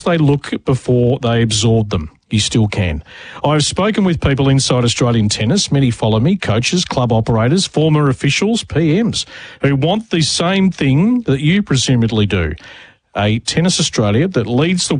they look before they absorb them. You still can. I've spoken with people inside Australian tennis, many follow me, coaches, club operators, former officials, PMs, who want the same thing that you presumably do. A Tennis Australia that leads the